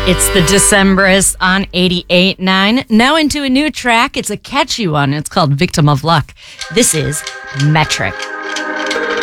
It's the Decemberists on 88.9. Now into a new track. It's a catchy one. It's called Victim of Luck. This is Metric.